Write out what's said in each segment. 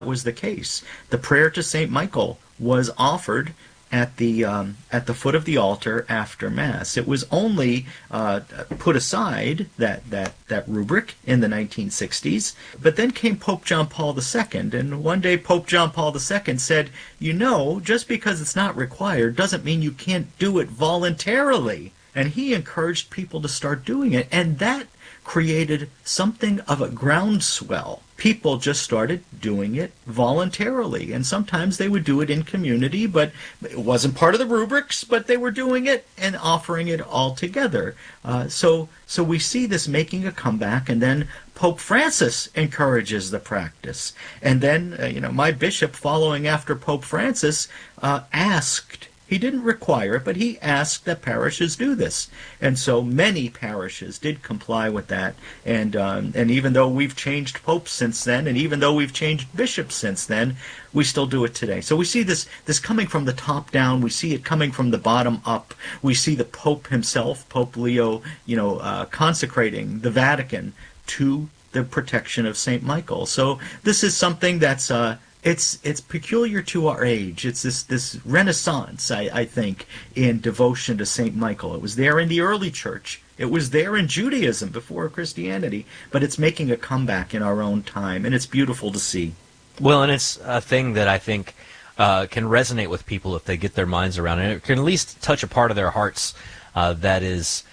was the case. The prayer to Saint Michael was offered at the foot of the altar after Mass. It was only put aside, that rubric, in the 1960s. But then came Pope John Paul II, and one day Pope John Paul II said, just because it's not required doesn't mean you can't do it voluntarily. And he encouraged people to start doing it, and that created something of a groundswell. People just started doing it voluntarily, and sometimes they would do it in community, but it wasn't part of the rubrics, but they were doing it and offering it all together. So we see this making a comeback, and then Pope Francis encourages the practice. And then, my bishop, following after Pope Francis, asked, he didn't require it, but he asked that parishes do this. And so many parishes did comply with that. And even though we've changed popes since then, and even though we've changed bishops since then, we still do it today. So we see this coming from the top down. We see it coming from the bottom up. We see the Pope himself, Pope Leo, consecrating the Vatican to the protection of St. Michael. So this is something that's it's peculiar to our age. It's this renaissance, I think, in devotion to St. Michael. It was there in the early church. It was there in Judaism before Christianity, but it's making a comeback in our own time, and it's beautiful to see. Well, and it's a thing that I think can resonate with people if they get their minds around it. It can at least touch a part of their hearts that is,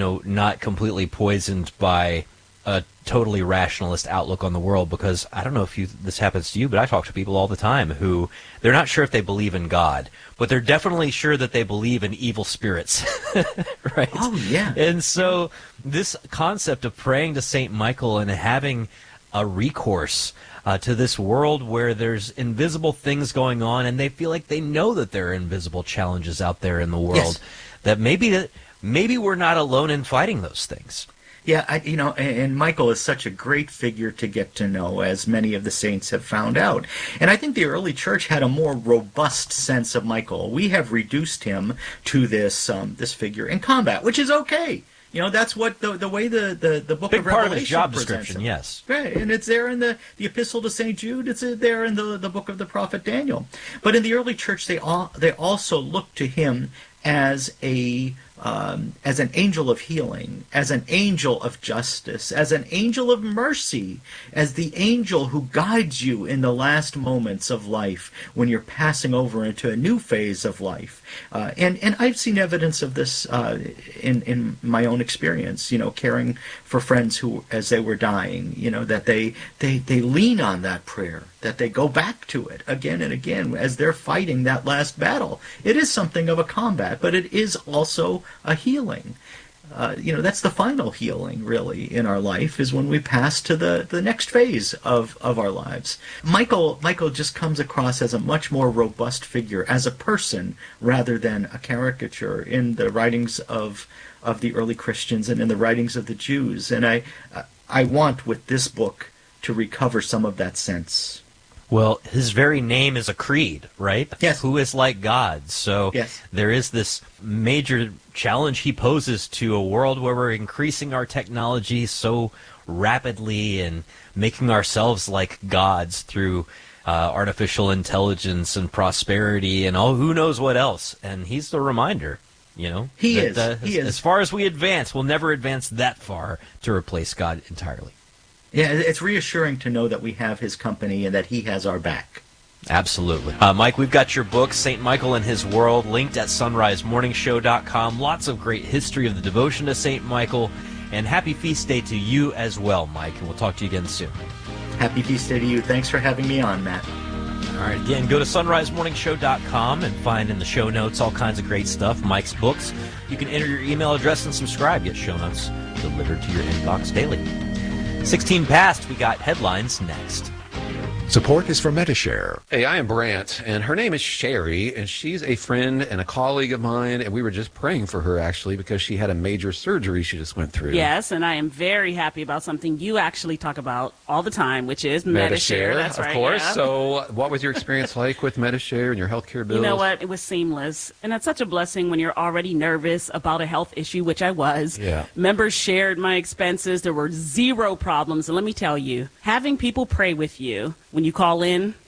not completely poisoned by a totally rationalist outlook on the world, because I don't know if this happens to you, but I talk to people all the time who they're not sure if they believe in God, but they're definitely sure that they believe in evil spirits, right? Oh, yeah. And so this concept of praying to St. Michael and having a recourse to this world where there's invisible things going on, and they feel like they know that there are invisible challenges out there in the world, yes, that maybe we're not alone in fighting those things. Yeah, and Michael is such a great figure to get to know, as many of the saints have found out. And I think the early church had a more robust sense of Michael. We have reduced him to this figure in combat, which is okay. That's what the way the book Big of Revelation part of his job presents description, him. yes. Right, and it's there in the Epistle to St. Jude. It's there in the book of the prophet Daniel. But in the early church, they also looked to him as an angel of healing, as an angel of justice, as an angel of mercy, as the angel who guides you in the last moments of life when you're passing over into a new phase of life. And I've seen evidence of this in my own experience, caring for friends who, as they were dying, that they lean on that prayer, that they go back to it again and again as they're fighting that last battle. It is something of a combat, but it is also a healing. That's the final healing, really, in our life, is when we pass to the next phase of our lives. Michael just comes across as a much more robust figure, as a person, rather than a caricature in the writings of the early Christians and in the writings of the Jews. And I want, with this book, to recover some of that sense. Well, his very name is a creed, right? Yes. Who is like God? So yes, there is this major challenge he poses to a world where we're increasing our technology so rapidly and making ourselves like gods through artificial intelligence and prosperity and who knows what else. And he's the reminder, He is. As far as we advance, we'll never advance that far to replace God entirely. Yeah, it's reassuring to know that we have his company and that he has our back. Absolutely. Mike, we've got your book, St. Michael and His World, linked at sunrisemorningshow.com. Lots of great history of the devotion to St. Michael. And happy feast day to you as well, Mike. And we'll talk to you again soon. Happy feast day to you. Thanks for having me on, Matt. All right, again, go to sunrisemorningshow.com and find in the show notes all kinds of great stuff, Mike's books. You can enter your email address and subscribe. Get show notes delivered to your inbox daily. 16 past, we got headlines next. Support is for Medi-Share. Hey, I am Brant, and her name is Sherry, and she's a friend and a colleague of mine, and we were just praying for her, actually, because she had a major surgery she just went through. Yes, and I am very happy about something you actually talk about all the time, which is Medi-Share. That's right, of course. Yeah. So what was your experience like with Medi-Share and your healthcare bills? You know what? It was seamless, and it's such a blessing when you're already nervous about a health issue, which I was. Yeah. Members shared my expenses. There were zero problems, and let me tell you, having people pray with you when you call in